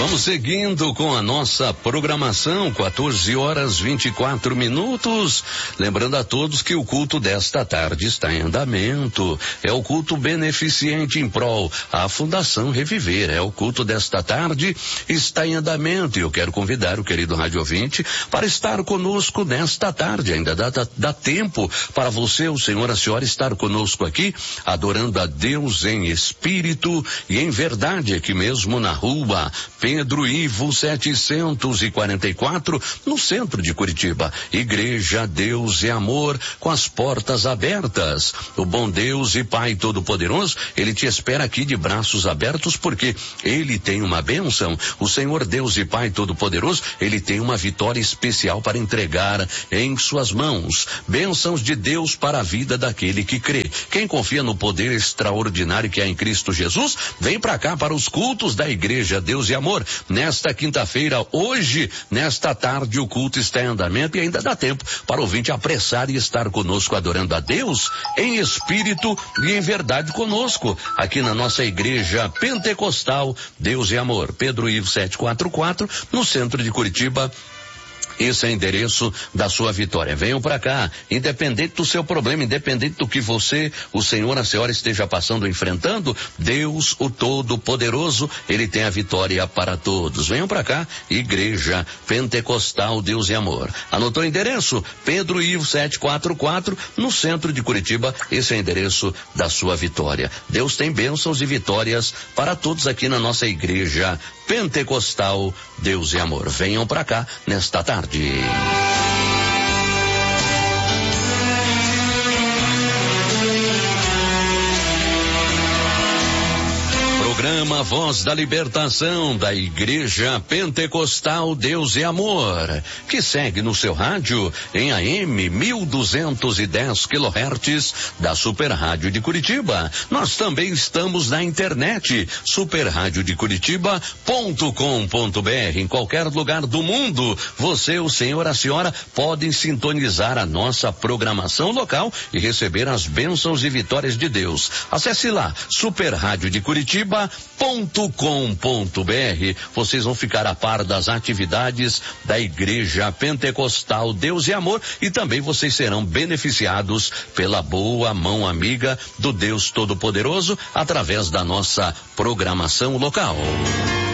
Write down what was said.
Vamos seguindo com a nossa programação, 14h24. Lembrando a todos que o culto desta tarde está em andamento. É o culto beneficente em prol à Fundação Reviver. É o culto desta tarde, está em andamento. E eu quero convidar o querido rádio ouvinte para estar conosco nesta tarde. Ainda dá tempo para você, o senhor, a senhora, estar conosco aqui, adorando a Deus em espírito e em verdade, aqui mesmo na rua Pedro Ivo 744, no centro de Curitiba. Igreja Deus e Amor, com as portas abertas. O bom Deus e Pai Todo-Poderoso, Ele te espera aqui de braços abertos, porque Ele tem uma bênção. O Senhor Deus e Pai Todo-Poderoso, Ele tem uma vitória especial para entregar em suas mãos. Bênçãos de Deus para a vida daquele que crê. Quem confia no poder extraordinário que há em Cristo Jesus, vem para cá, para os cultos da Igreja Deus e Amor. Nesta quinta-feira, hoje, nesta tarde, o culto está em andamento e ainda dá tempo para o ouvinte apressar e estar conosco, adorando a Deus em espírito e em verdade conosco, aqui na nossa Igreja Pentecostal Deus e Amor, Pedro Ivo 744, no centro de Curitiba. Esse é o endereço da sua vitória. Venham para cá, independente do seu problema, independente do que você, o senhor, a senhora esteja passando, enfrentando, Deus, o Todo-Poderoso, Ele tem a vitória para todos. Venham para cá, Igreja Pentecostal Deus e Amor. Anotou o endereço? Pedro Ivo 744, no centro de Curitiba. Esse é o endereço da sua vitória. Deus tem bênçãos e vitórias para todos aqui na nossa Igreja Pentecostal Deus e Amor. Venham para cá nesta tarde. Programa Voz da Libertação da Igreja Pentecostal Deus e Amor, que segue no seu rádio em AM 1210 kHz da Super Rádio de Curitiba. Nós também estamos na internet, superradiodecuritiba.com.br. Em qualquer lugar do mundo, você, o senhor, a senhora, podem sintonizar a nossa programação local e receber as bênçãos e vitórias de Deus. Acesse lá, superradiodecuritiba.com.br. Vocês vão ficar a par das atividades da Igreja Pentecostal Deus e Amor, e também vocês serão beneficiados pela boa mão amiga do Deus Todo-Poderoso através da nossa programação local.